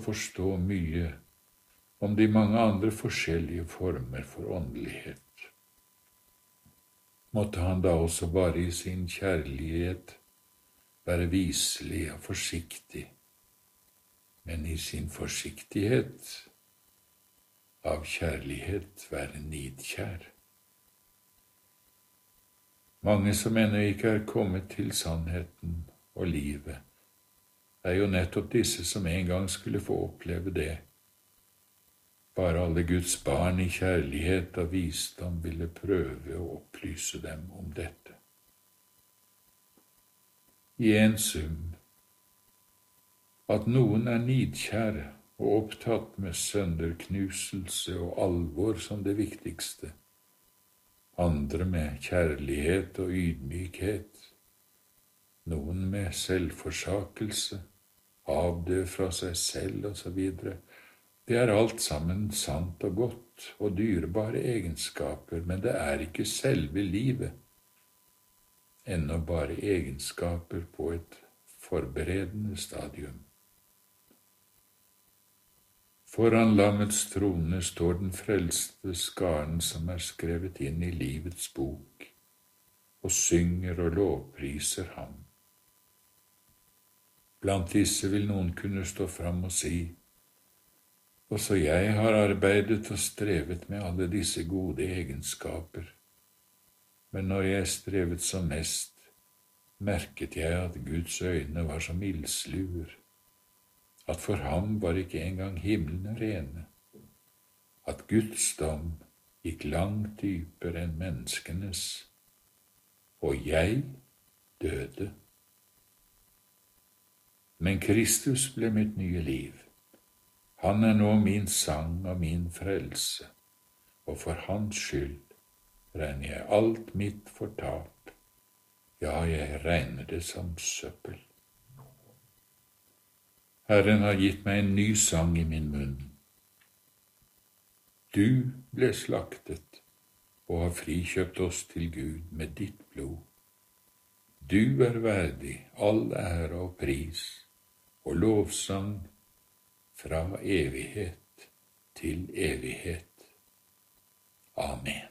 forstå mye om de mange andre forskjellige former for åndelighet. Måtte han da også bare i sin kjærlighet være viselig og forsiktig, men i sin forsiktighet av kjærlighet være nidkjær. Mange som ennå ikke er kommet til sannheten og livet, er jo nettopp disse som en gang skulle få oppleve det. Bare alle Guds barn i kjærlighet og visdom ville prøve å opplyse dem om dette. I en sum, at noen er nidkjære og opptatt med sønderknuselse og alvor som det viktigste, andre med kjærlighet og ydmykhet, noen med selvforsakelse, avdø fra seg selv osv. Det er alt sammen sant og godt og dyrebare egenskaper, men det er ikke selve livet, ennå bare egenskaper på et forberedende stadium. Foran lammets trone står den frelste skaren som er skrevet inn i livets bok, og synger og lovpriser ham. Blant disse vil noen kunne stå fram og si, også jeg har arbeidet og strevet med alle disse gode egenskaper, men når jeg strevet som mest, merket jeg at Guds øyne var som ildsluer, at for ham var ikke engang himmelen rene, at Guds dom gikk langt dypere enn menneskenes, og jeg døde. Men Kristus ble mitt nye liv. Han er nå min sang og min frelse, og for hans skyld regner jeg alt mitt for tap. Ja, jeg regner det som søppel. Herren har gitt meg en ny sang i min munn. Du ble slaktet og har frikjøpt oss til Gud med ditt blod. Du er verdig all ære og pris og lovsang fra evighet til evighet. Amen.